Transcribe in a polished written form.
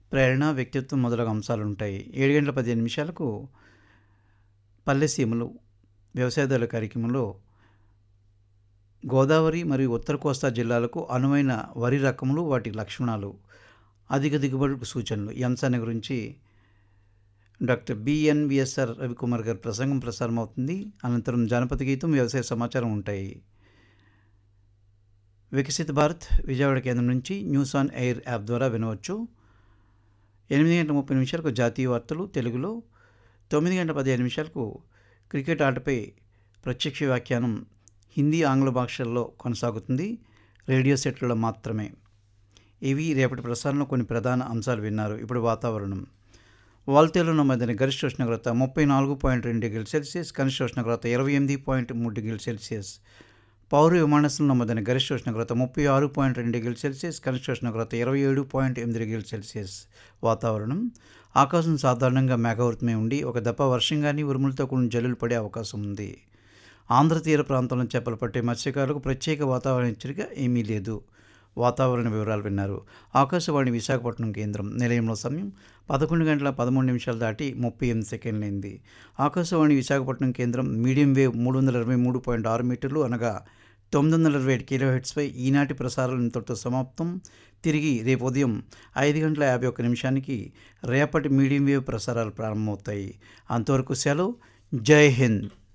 ప్రేరణ, వ్యక్తిత్వం మొదలగు అంశాలుంటాయి. 7:15 పల్లెసీమలు వ్యవసాయదారుల కార్యక్రమంలో గోదావరి మరియు ఉత్తర కోస్తా జిల్లాలకు అనువైన వరి రకములు, వాటి లక్షణాలు, అధిక దిగుబడులకు సూచనలు, ఈ అంశాన్ని గురించి డాక్టర్ బిఎన్విఎస్ఆర్ రవికుమార్ గారి ప్రసంగం ప్రసారం అవుతుంది. అనంతరం జానపద గీతం, వ్యవసాయ సమాచారం ఉంటాయి. వికసిత భారత్ విజయవాడ కేంద్రం నుంచి న్యూస్ ఆన్ ఎయిర్ యాప్ ద్వారా వినవచ్చు. 8:30 జాతీయ వార్తలు తెలుగులో, 9:15 క్రికెట్ ఆటపై ప్రత్యక్ష వ్యాఖ్యానం హిందీ, ఆంగ్ల భాషల్లో కొనసాగుతుంది. రేడియో సెట్లలో మాత్రమే. ఇవి రేపటి ప్రసారంలో కొన్ని ప్రధాన అంశాలు విన్నారు. ఇప్పుడు వాతావరణం. వాల్తేరులో నమోదైన గరిష్ట ఉష్ణోగ్రత 34.2°C, కనిష్ట ఉష్ణోగ్రత 28.3°C. పౌరు విమానాశ్రయంలో నమోదైన గరిష్ట ఉష్ణోగ్రత 36.2°C, కనిష్ట ఉష్ణోగ్రత 27.8°C. వాతావరణం. ఆకాశం సాధారణంగా మేఘావృతమై ఉండి ఒక దప్ప వర్షం కానీ ఉరుములతో కూడిన జల్లులు పడే అవకాశం ఉంది. ఆంధ్ర తీర ప్రాంతంలో చేపలు పట్టే మత్స్యకారులకు ప్రత్యేక వాతావరణ హెచ్చరిక ఏమీ లేదు. వాతావరణ వివరాలు విన్నారు. ఆకాశవాణి విశాఖపట్నం కేంద్రం. నిలయంలో సమయం 11:13 దాటి 38 ఆకాశవాణి విశాఖపట్నం కేంద్రం మీడియం వేవ్ 323.6 మీటర్లు అనగా 927 kHzపై ఈనాటి ప్రసారాలు ఇంతటితో సమాప్తం. తిరిగి రేపు ఉదయం 5:51 రేపటి మీడియం వేవ్ ప్రసారాలు ప్రారంభమవుతాయి. అంతవరకు సెలవు. జై హింద్.